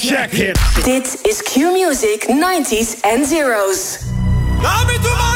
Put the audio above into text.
Check it. Dit is Q-Music 90s en Zeros.